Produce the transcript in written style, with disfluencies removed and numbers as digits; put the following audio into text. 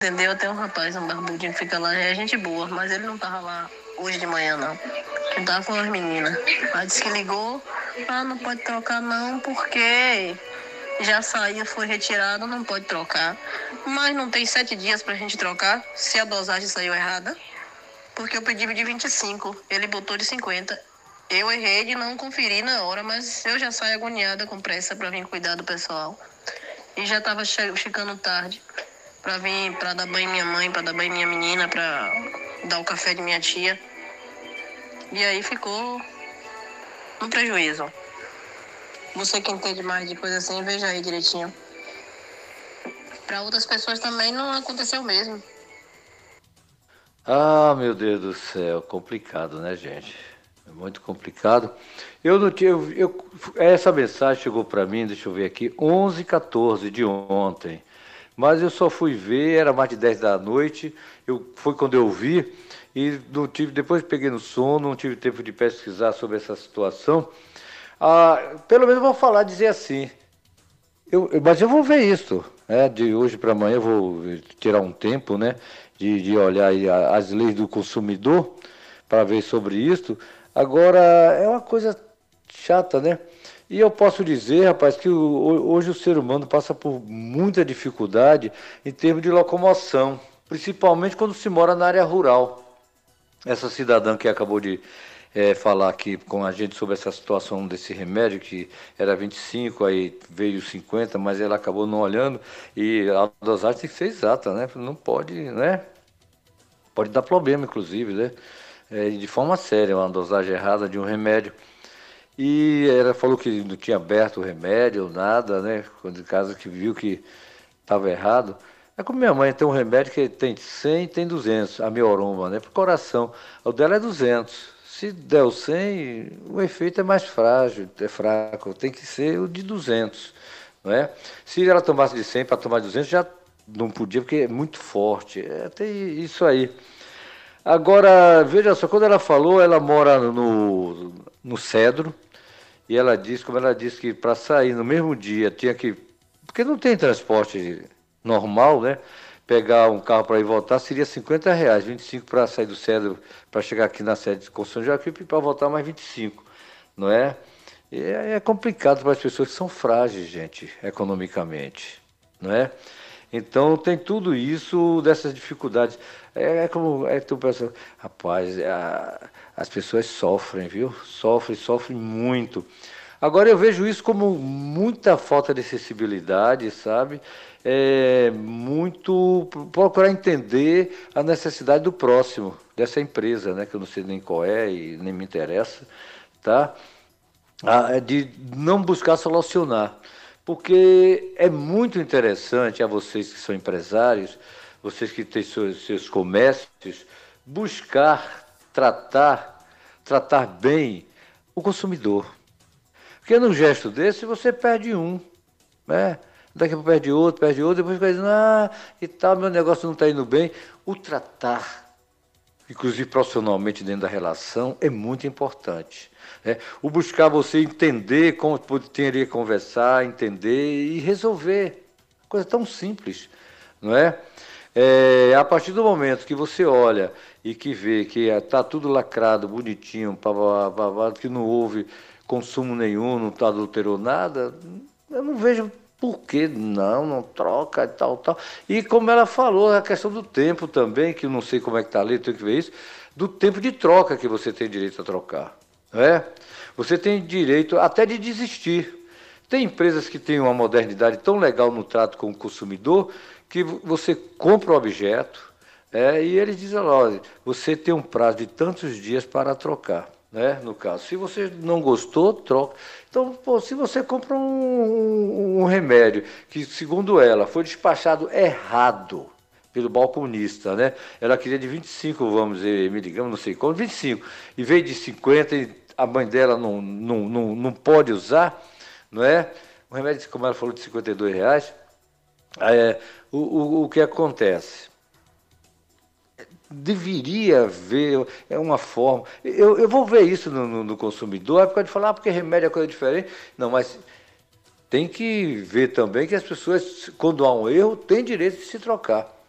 Entendeu? Tem um rapaz, um barbudinho que fica lá, é gente boa, mas ele não tava lá hoje de manhã, não. Ele tava com as meninas. Aí disse que ligou, não pode trocar não, porque já saiu, foi retirado, não pode trocar. Mas não tem 7 dias pra gente trocar, se a dosagem saiu errada, porque eu pedi de 25, ele botou de 50. Eu errei de não conferir na hora, mas eu já saio agoniada com pressa pra vir cuidar do pessoal. E já tava chegando tarde pra vir, pra dar banho em minha mãe, pra dar banho em minha menina, pra dar o café de minha tia. E aí ficou um prejuízo. Você que entende mais de coisa assim, veja aí direitinho. Pra outras pessoas também não aconteceu mesmo. Ah, meu Deus do céu, complicado, né, gente? É muito complicado. Eu não tinha, essa mensagem chegou para mim, deixa eu ver aqui, 11h14 de ontem. Mas eu só fui ver, era mais de 10 da noite. Foi quando eu vi e não tive, depois peguei no sono, não tive tempo de pesquisar sobre essa situação. Pelo menos vou falar, dizer assim. Mas eu vou ver isso, né? De hoje para amanhã eu vou tirar um tempo, né? De olhar aí as leis do consumidor para ver sobre isso. Agora, é uma coisa chata, né? E eu posso dizer, rapaz, que hoje o ser humano passa por muita dificuldade em termos de locomoção, principalmente quando se mora na área rural. Essa cidadã que acabou de falar aqui com a gente sobre essa situação desse remédio, que era 25, aí veio 50, mas ela acabou não olhando, e a dosagem tem que ser exata, né? Não pode, né? Pode dar problema, inclusive, né? De forma séria, uma dosagem errada de um remédio. E ela falou que não tinha aberto o remédio, nada, né? Quando em casa que viu que estava errado. É como minha mãe tem um remédio que tem 100 e tem 200, a Mioroma, né? Para o coração. O dela é 200. Se der o 100, o efeito é mais frágil, é fraco. Tem que ser o de 200, não é? Se ela tomasse de 100 para tomar de 200, já não podia, porque é muito forte. Tem isso aí. Agora, veja só, quando ela falou, ela mora no Cedro, e ela disse, como ela disse que para sair no mesmo dia tinha que. Porque não tem transporte normal, né? Pegar um carro para ir voltar seria R$ 50, 25 para sair do Cedro, para chegar aqui na sede de Construção de Jacuípe e para voltar mais 25, não é? E é complicado para as pessoas que são frágeis, gente, economicamente, não é? Então tem tudo isso dessas dificuldades. Como é que tu pensa, rapaz, as pessoas sofrem, viu? Sofrem muito. Agora eu vejo isso como muita falta de acessibilidade, sabe? Muito procurar entender a necessidade do próximo, dessa empresa, né? Que eu não sei nem qual é e nem me interessa, tá? De não buscar solucionar. Porque é muito interessante a vocês que são empresários, vocês que têm seus comércios, buscar tratar bem o consumidor. Porque num gesto desse você perde um, né? Daqui a pouco perde outro, depois fica dizendo, e tal, meu negócio não está indo bem. O tratar, inclusive profissionalmente dentro da relação, é muito importante. Né? O buscar você entender como poderia conversar, entender e resolver. Coisa tão simples, não é? A partir do momento que você olha e que vê que está tudo lacrado, bonitinho, que não houve consumo nenhum, não está adulterou nada, eu não vejo por que não troca e tal. E como ela falou, a questão do tempo também, que eu não sei como é que está ali, eu tenho que ver isso, do tempo de troca que você tem direito a trocar. Não é? Você tem direito até de desistir. Tem empresas que têm uma modernidade tão legal no trato com o consumidor que você compra o objeto e eles dizem, olha, você tem um prazo de tantos dias para trocar. Né, no caso, se você não gostou, troca. Então, pô, se você compra um remédio que, segundo ela, foi despachado errado pelo balconista, né? Ela queria de 25, vamos dizer, miligramas, não sei como, 25, e veio de 50 e a mãe dela não pode usar, não é? Um remédio, como ela falou, de R$ 52. O que acontece? Deveria haver uma forma. Eu vou ver isso no consumidor, pode falar, porque remédio é coisa diferente. Não, mas tem que ver também que as pessoas, quando há um erro, têm direito de se trocar.